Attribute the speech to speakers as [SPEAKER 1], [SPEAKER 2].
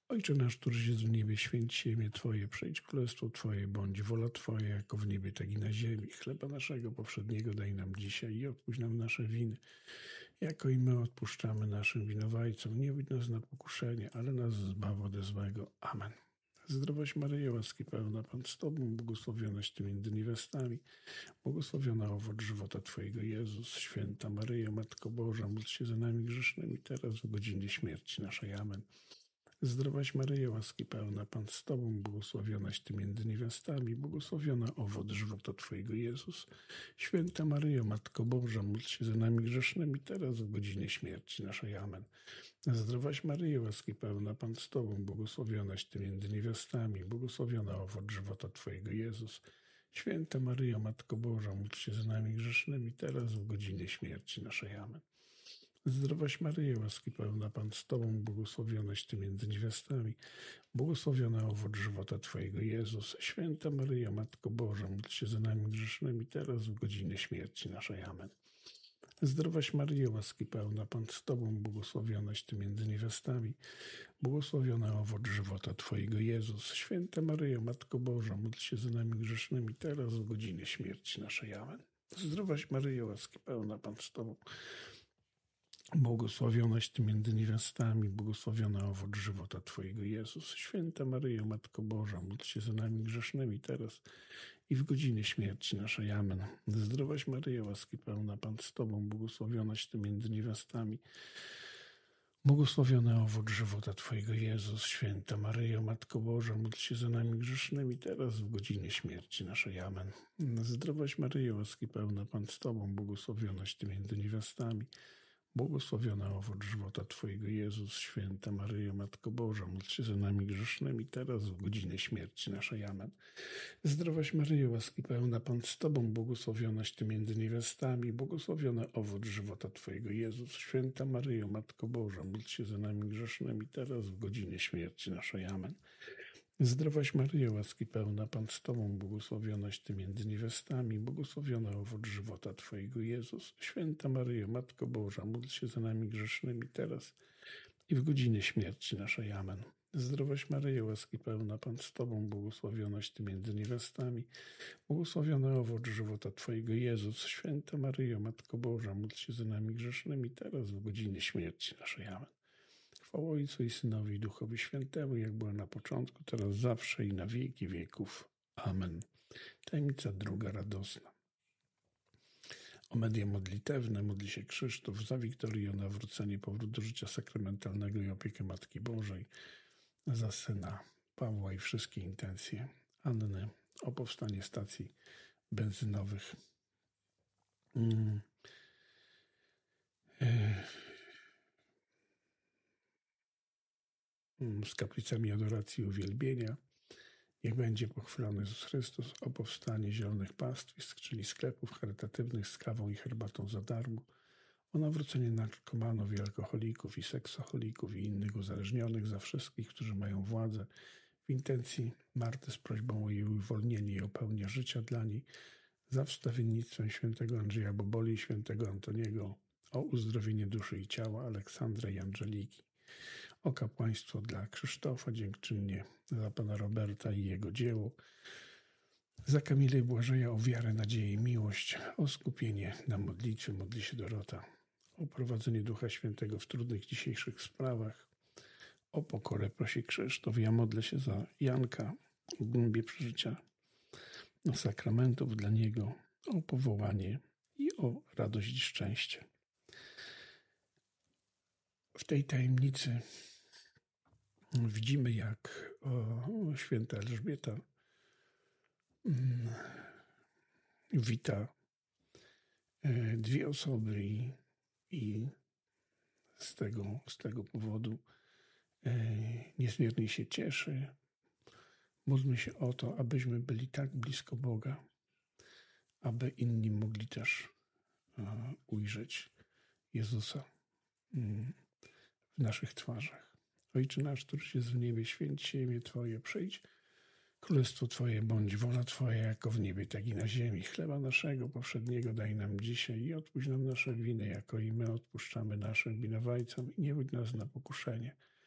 [SPEAKER 1] Ojcze nasz, któryś jest w niebie, święć się imię Twoje, przyjdź królestwo Twoje, bądź wola Twoja, jako w niebie, tak i na ziemi. Chleba naszego powszedniego daj nam dzisiaj i odpuść nam nasze winy, jako i my odpuszczamy naszym winowajcom. Nie wódź nas na pokuszenie, ale nas zbaw ode złego. Amen. Zdrowaś Maryjo, łaski pełna, Pan z Tobą, błogosławionaś Ty między niewiastami, błogosławiona owoc żywota Twojego, Jezus. Święta Maryjo, Matko Boża, módl się za nami grzesznymi, teraz w godzinie śmierci naszej. Amen. Zdrowaś Maryjo, łaski pełna, Pan z Tobą, błogosławionaś Ty między niewiastami, błogosławiona owoc żywota Twojego, Jezus. Święta Maryjo, Matko Boża, módl się za nami grzesznymi, teraz w godzinie śmierci naszej. Amen. Zdrowaś Maryjo, łaski pełna, Pan z Tobą, błogosławionaś Ty między niewiastami, błogosławiona owoc żywota Twojego, Jezus. Święta Maryjo, Matko Boża, módl się za nami grzesznymi, teraz w godzinie śmierci naszej. Amen. Zdrowaś Maryjo, łaski pełna, Pan z Tobą, błogosławionaś Ty między niewiastami, błogosławiona owoc żywota Twojego, Jezus. Święta Maryjo, Matko Boża, módl się za nami grzesznymi, teraz w godzinie śmierci naszej. Amen. Zdrowaś Maryjo, łaski pełna, Pan z Tobą, błogosławionaś Ty między niewiastami, błogosławiona owoc żywota Twojego, Jezus. Święta Maryjo, Matko Boża, módl się za nami grzesznymi, teraz w godzinie śmierci naszej. Amen. Zdrowaś Maryjo, łaski pełna, Pan z Tobą, błogosławionaś Ty między niewiastami, błogosławiona owoc żywota Twojego, Jezus. Święta Maryjo, Matko Boża, módl się za nami grzesznymi, teraz i w godzinie śmierci naszej. Amen. Zdrowaś Maryjo, łaski pełna, Pan z Tobą, błogosławionaś Ty między niewiastami, błogosławiony owoc żywota Twojego, Jezus. Święta Maryjo, Matko Boża, módl się za nami grzesznymi, teraz w godzinie śmierci naszej. Amen. Zdrowaś Maryjo, łaski pełna, Pan z Tobą, błogosławionaś Ty między niewiastami, błogosławiona owoc żywota Twojego, Jezus. Święta Maryjo, Matko Boża, módl się za nami grzesznymi, teraz w godzinę śmierci naszej. Amen. Zdrowaś Maryjo, łaski pełna, Pan z Tobą, błogosławionaś Ty między niewiastami, błogosławiony owoc żywota Twojego, Jezus. Święta Maryjo, Matko Boża, módl się za nami grzesznymi, teraz w godzinie śmierci naszej. Amen. Zdrowaś Maryjo, łaski pełna, Pan z Tobą, błogosławionaś Ty między niewiastami, błogosławiony owoc żywota Twojego, Jezus. Święta Maryjo, Matko Boża, módl się za nami grzesznymi, teraz i w godzinie śmierci naszej. Amen. Zdrowaś Maryjo, łaski pełna, Pan z Tobą, błogosławionaś Ty między niewiastami, błogosławiony owoc żywota Twojego, Jezus. Święta Maryjo, Matko Boża, módl się za nami grzesznymi, teraz w godzinie śmierci naszej. Amen. Chwała Ojcu i Synowi i Duchowi Świętemu, jak była na początku, teraz zawsze i na wieki wieków. Amen. Tajemnica druga, radosna. O media modlitewne modli się Krzysztof za Wiktorię o nawrócenie, powrót do życia sakramentalnego i opiekę Matki Bożej, za syna Pawła i wszystkie intencje Anny, o powstanie stacji benzynowych. Z kaplicami adoracji i uwielbienia. Niech będzie pochwalony Jezus Chrystus, o powstanie zielonych pastwisk, czyli sklepów charytatywnych z kawą i herbatą za darmo, o nawrócenie narkomanów i alkoholików i seksoholików i innych uzależnionych, za wszystkich, którzy mają władzę, w intencji Marty z prośbą o jej uwolnienie i o pełnię życia dla niej, za wstawiennictwem świętego Andrzeja Boboli i świętego Antoniego, o uzdrowienie duszy i ciała Aleksandra i Angeliki, o kapłaństwo dla Krzysztofa, dziękczynnie za pana Roberta i jego dzieło, za Kamilę i Błażeja, o wiarę, nadzieję i miłość, o skupienie na modlitwie, modli się Dorota, o prowadzenie Ducha Świętego w trudnych dzisiejszych sprawach, o pokorę prosi Krzysztof. Ja modlę się za Janka, o głębie przeżycia sakramentów dla niego, o powołanie i o radość i szczęście. W tej tajemnicy widzimy, jak święta Elżbieta wita dwie osoby i z tego powodu niezmiernie się cieszy. Módlmy się o to, abyśmy byli tak blisko Boga, aby inni mogli też ujrzeć Jezusa w naszych twarzach. Ojcze nasz, któryś jest w niebie, święć się imię Twoje, przyjdź królestwo Twoje, bądź wola Twoja, jako w niebie, tak i na ziemi. Chleba naszego powszedniego daj nam dzisiaj i odpuść nam nasze winy, jako i my odpuszczamy naszym winowajcom, i nie wódź nas na pokuszenie,